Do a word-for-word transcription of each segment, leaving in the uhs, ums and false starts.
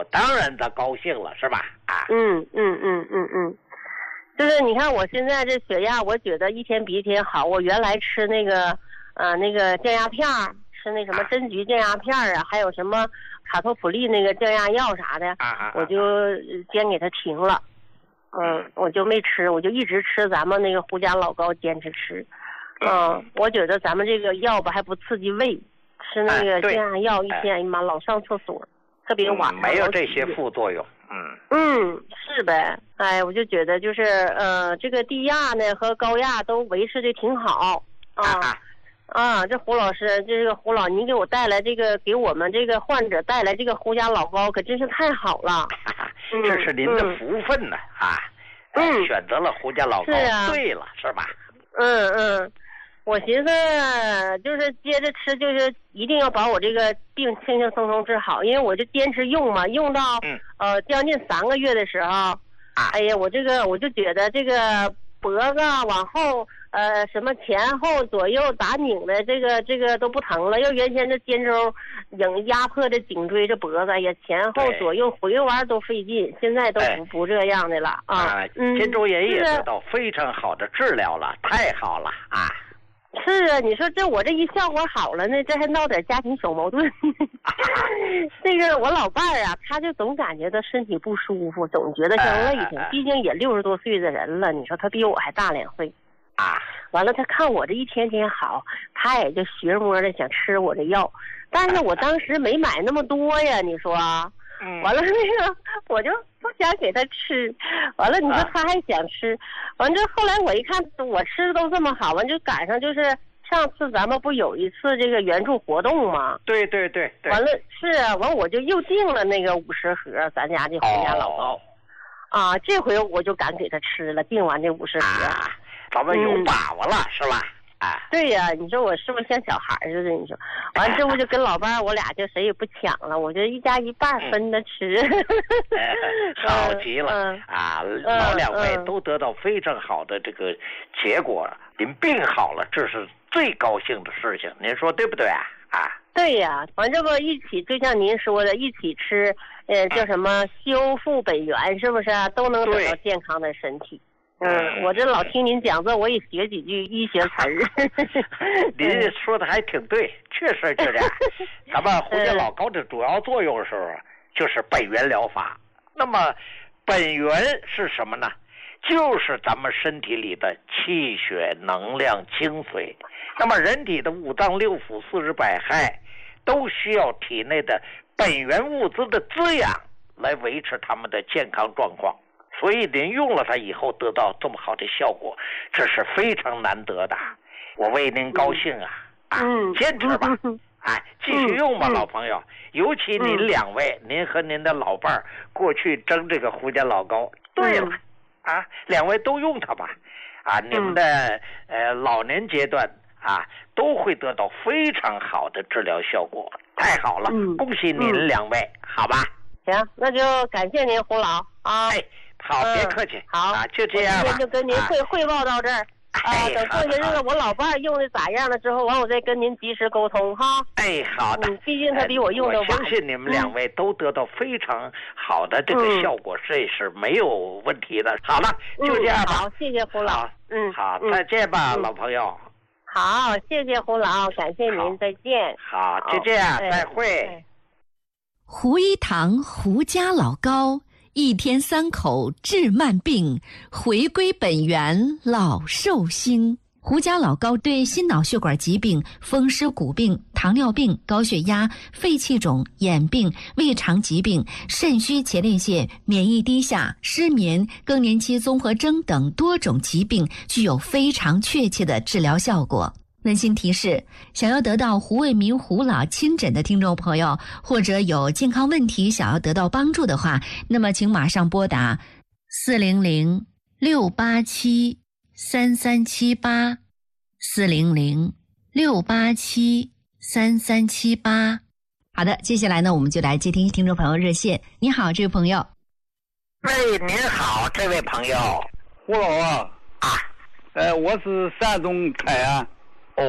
我当然的高兴了，是吧？啊， 嗯嗯嗯嗯嗯，就是你看我现在这血压，我觉得一天比一天好。我原来吃那个呃那个降压片儿，吃那什么针菊降压片儿啊，还有什么卡托普利那个降压药啥的，我就先给它停了。嗯，我就没吃，我就一直吃咱们那个胡家老高，坚持吃。嗯，我觉得咱们这个药吧还不刺激胃，吃那个降压药一天，哎呀妈，老上厕所，特别晚、 嗯。没有这些副作用。嗯嗯，是呗。哎，我就觉得就是呃，这个低压呢和高压都维持的挺好啊。啊啊，这胡老师，这个胡老，您给我带来这个，给我们这个患者带来这个胡家老高，可真是太好了。 嗯、这是您的福分呢、嗯、啊！嗯，选择了胡家老高， 啊、 对了，是吧？ 嗯嗯，我寻思就是接着吃，就是一定要把我这个病轻轻松松治好，因为我就坚持用嘛，用到、嗯、呃将近三个月的时候，啊、哎呀，我这个我就觉得这个脖子往后。呃，什么前后左右打拧的，这个这个都不疼了。要原先这肩周影压迫着颈椎这脖子呀，前后左右回弯都费劲，现在都不、哎、不这样的了啊。 啊嗯，肩周炎也得到非常好的治疗了，太好了啊！ 是啊，你说这我这一效果好了呢，这还闹点家庭小矛盾。这个我老伴儿啊，他就总感觉他身体不舒服，总觉得像累挺。哎哎毕竟也六十多岁的人了，你说他比我还大两岁。啊，完了，他看我这一天天好，他也就学摸的想吃我的药，但是我当时没买那么多呀，你说，嗯，完了那个我就不想给他吃，完了你说他还想吃，完这后来我一看我吃的都这么好，完就赶上就是上次咱们不有一次这个援助活动吗？ 对对对对， 完了是啊，完我就又订了那个五十盒咱家的胡家老高，哦、啊，这回我就敢给他吃了，订完这五十盒。啊咱们有把握了、嗯、是吧？啊， 对呀、啊，你说我是不是像小孩似的？你说，完了这不就跟老伴儿我俩就谁也不抢了，我就一家一半分着吃。 嗯、好极了、嗯、啊！老两位都得到非常好的这个结果，您、嗯、病好了，这是最高兴的事情，您说对不对啊？啊， 对呀、啊，完这不一起，就像您说的，一起吃，呃，叫什么修复本源，是不是、啊、都能得到健康的身体？嗯，我这老听您讲座，我也学几句医学词儿。 您说的还挺对，确实就这样。咱们胡家老高的主要作用是就是本源疗法。那么本源是什么呢？就是咱们身体里的气血、能量、精髓。那么人体的五脏六腑、四肢百骸都需要体内的本源物资的滋养来维持他们的健康状况。所以您用了它以后得到这么好的效果，这是非常难得的。我为您高兴啊！啊，坚持吧，哎，继续用吧，老朋友。尤其您两位，您和您的老伴儿过去争这个胡家老高，对了，啊，两位都用它吧，啊，你们的呃老年阶段啊都会得到非常好的治疗效果，太好了，恭喜您两位，好吧？ 行，那就感谢您胡老啊。 哎好，别客气。 嗯、好、 啊，就这样吧。 今天就跟您汇、啊、汇报到这儿啊。等过些日子我老伴儿用的咋样了之后，完我再跟您及时沟通哈。 哎，好的。 嗯，毕竟他比我用的晚。 我相信你们两位都得到非常好的这个效果，嗯、这是没有问题的。好了，就这样吧。 嗯、好，谢谢胡老。嗯， 好，再见吧，嗯、老朋友。 好，谢谢胡老，感谢您，再见。 好，就这样，再会。 胡一堂胡家老高。一天三口治慢病，回归本源老寿星。胡家老高对心脑血管疾病、风湿骨病、糖尿病、高血压、肺气肿、眼病、胃肠疾病、肾虚前列腺、免疫低下、失眠、更年期综合征等多种疾病具有非常确切的治疗效果。温馨提示，想要得到胡卫民胡老亲诊的听众朋友，或者有健康问题想要得到帮助的话，那么请马上拨打四零零六八七三三七八 四零零六八七三三七八。好的，接下来呢，我们就来接听听众朋友热线。你好，这位朋友。 喂，您好，这位朋友。 胡老啊。 啊。 呃，我是山东泰安。 哦，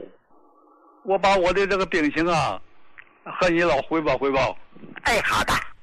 我把我的这个病情啊和你老汇报汇报。 哎，好的。